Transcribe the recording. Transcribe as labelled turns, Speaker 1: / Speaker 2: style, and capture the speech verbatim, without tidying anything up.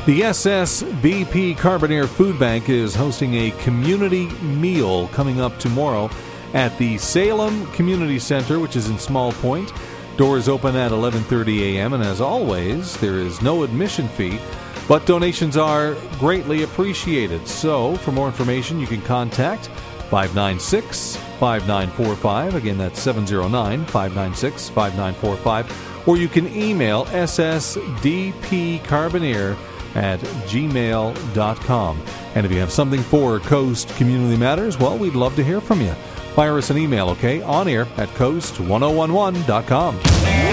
Speaker 1: The S S V P Carbonear Food Bank is hosting a community meal coming up tomorrow at the Salem Community Center, which is in Small Point. Doors open at eleven thirty a.m., and as always, there is no admission fee, but donations are greatly appreciated. So, for more information, you can contact five nine six, five nine four five. Again, that's seven zero nine, five nine six, five nine four five. Or you can email ssdpcarboneer at gmail dot com. And if you have something for Coast Community Matters, well, we'd love to hear from you. Fire us an email, okay? On air at coast ten eleven dot com.